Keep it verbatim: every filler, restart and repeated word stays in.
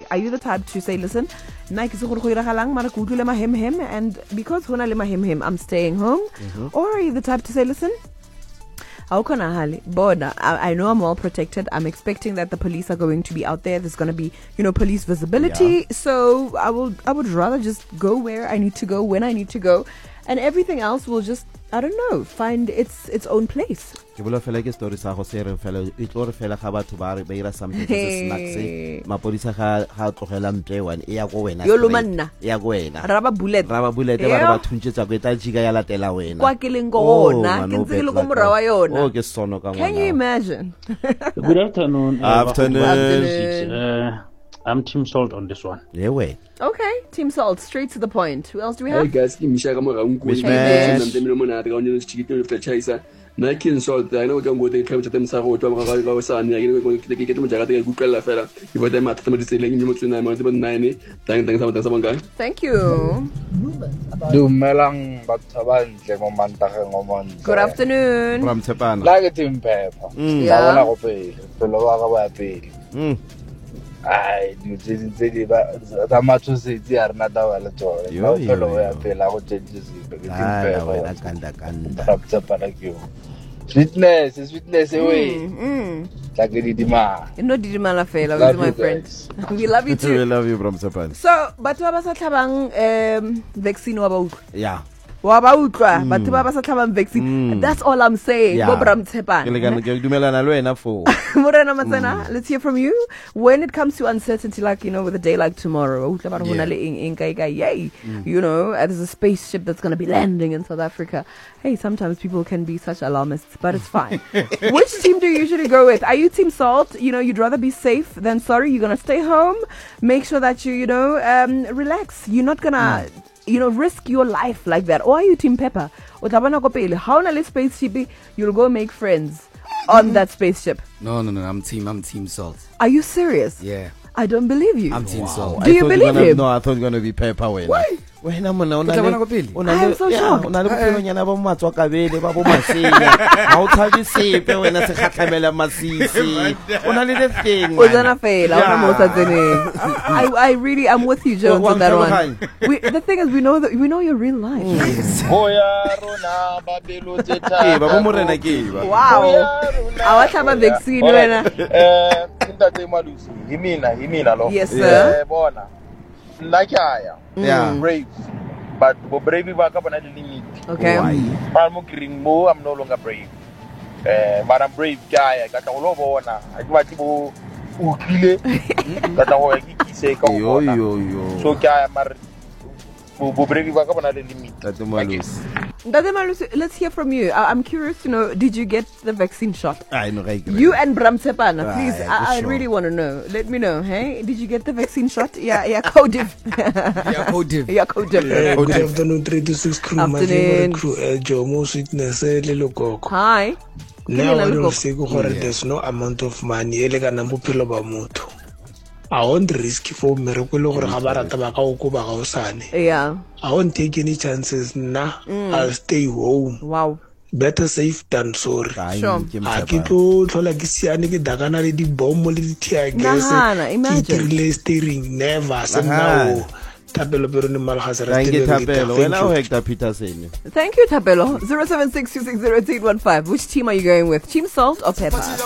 are you the type to say, listen, and because I'm staying home, mm-hmm. or are you the type to say, listen, I know I'm well protected. I'm expecting that the police are going to be out there. There's going to be, you know, police visibility. Yeah. So I will, I would rather just go where I need to go, when I need to go, and everything else will just, I don't know, find its its own place. Hey. Hey. Good afternoon. Afternoon. Uh, I'm Team Salt on this one. Yeah, way. Okay, Team Salt, straight to the point. Who else do we have? Hey guys, I'm Nike Salt. I know going to come to them. So I'm going to go to the get them Jagata Google affair. You were them at somebody saying you to ninety. Thank you. Dumelang Bataban, Jemon. Good afternoon. From Japan. Like a team paper. Yeah. Mm. I do the matches they are not our little. No fellow I feel I would change this. Sweetness, sweetness away. Like the Dima. No Didima Lafela, with my friends. We love you too. We love you from Japan. So, but Wabasa Tabang um vaccine about. Yeah. Wabautra, but Wabasa Tabang vaccine. That's all I'm saying. Bobram Tepan. Let's hear from you. When it comes to uncertainty, like, you know, with a day like tomorrow, yay, you know, there's a spaceship that's going to be landing in South Africa. Hey, sometimes people can be such alarmists, but it's fine. Which team do you usually go with? Are you Team Salt? You know, you'd rather be safe than sorry. You're going to stay home. Make sure that you, you know, um, relax. You're not going to, you know, risk your life like that. Or are you Team Pepper? How na spaceship? You'll go make friends on that spaceship. No, no, no. I'm Team. I'm Team Salt. Are you serious? Yeah. I don't believe you. I'm Team Wow. Salt. Do I you believe gonna, him? No, I thought it was going to be Pepper. Why? When I'm on, I am so shocked. Una le bofilonyana ba motswakabele ba bo masenya ha o thabi sepe wena se khatlamela masisi ona le the thing I I really am with you, Jones, on that one. We, the thing is, we know that we know your real life. Wow. I have a vaccine. Yes, sir. Yeah. Brave. But brave is a limit. Okay. I'm green more, I'm no longer brave. Uh, but I'm brave guy. I got a lot of honor. I got to go kill it. Got a whole say yo yo yo. So guy I'm brave is a limit. Let's hear from you. I- I'm curious to know, did you get the vaccine shot? I know, right. You and Bram Tsepana, please. Ah, I, I sure. really want to know. Let me know, hey? Did you get the vaccine shot? Yeah, yeah, Codiv. Yeah, Codiv. Yeah, Codiv. Uh, good afternoon, three to six crew. My Afternoon. favorite crew, uh, Jomo Sweetness, uh, Lilo Coco. Hi. Now I don't say there's no amount of money. Elega na bupilo ba motho. I won't risk for miracle or habarata ba ka uko ba ka usane. Yeah. I won't take any chances. Nah, I'll stay home. Wow. Better safe than sorry. Sure. A ke tlo tlhola ke siane ke dakana le di bomb le di tear gas. Nahana, imagine. Ke dirile steering never se now. Tapelo pero ni malhasa ra Thank you, steering. Tapelo. Wena o Hector Peterson. Thank you, Tapelo. zero seven six two six zero eight one five. Which team are you going with? Team Salt or Pepper?